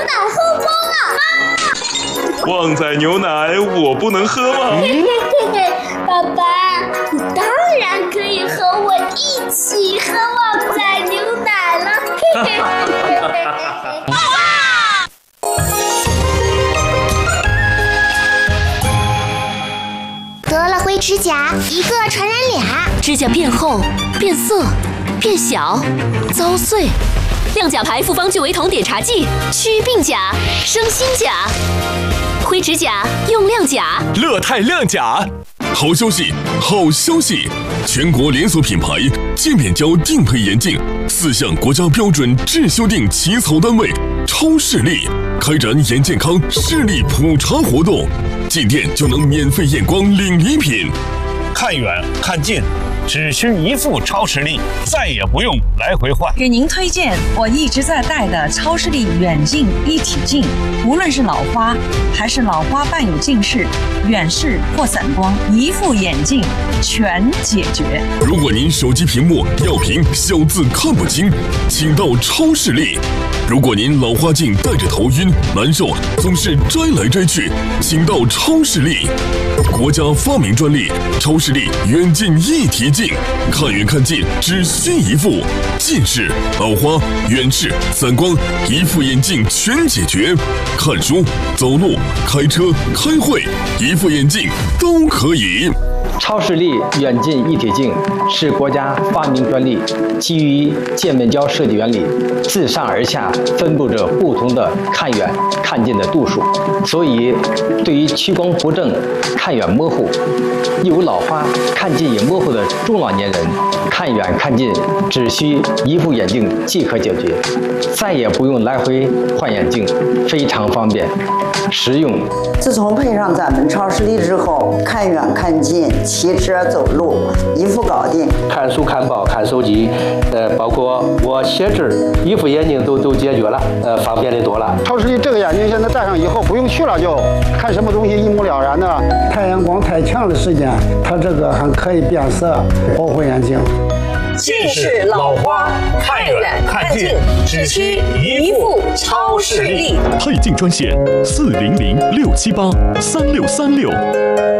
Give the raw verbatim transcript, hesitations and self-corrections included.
奶喝光了。 旺仔牛奶我不能喝吗？ 爸爸，你当然可以和我一起喝旺仔牛奶了。得了灰指甲，一个传染俩， 指甲变厚、变色、变小、遭碎。亮甲牌复方聚维酮碘茶剂，祛病甲、生新甲。灰指甲用亮甲， 乐泰亮甲。好消息，好消息！全国连锁品牌界面胶定配眼镜四项国家标准质修订起草单位超视力开展眼健康视力普查活动，进店就能免费验光领礼品。 看远看近，只需一副超视力，再也不用来回换。 给您推荐我一直在戴的超视力远近一体镜，无论是老花还是老花伴有近视、远视或散光，一副眼镜全解决。 如果您手机屏幕要屏小字看不清，请到超视力。如果您老花镜戴着头晕难受，总是摘来摘去，请到超视力。国家发明专利超视力远近一体镜，看远看近只需一副，近视、老花、远视、散光，一副眼镜全解决。看书、走路、开车、开会，一副眼镜都可以。 超视力远近一体镜是国家发明专利，基于界面胶设计原理，自上而下分布着不同的看远看近的度数，所以对于屈光不正、看远模糊、有老花、看近也模糊的中老年人，看远看近只需一副眼镜即可解决，再也不用来回换眼镜，非常方便实用。 自从配上咱们超视力之后，看远看近、骑车走路一副搞定。 看书、看报、看手机，呃，包括我写字，一副眼镜都都解决了，呃，方便的多了。 超视力这个眼镜现在戴上以后，不用去了就看什么东西一目了然的。太阳光太强的时间，它这个还可以变色，保护眼睛。 近视、老花，看远看近，只需一副超视力。 配镜专线：四零零六七八三六三六。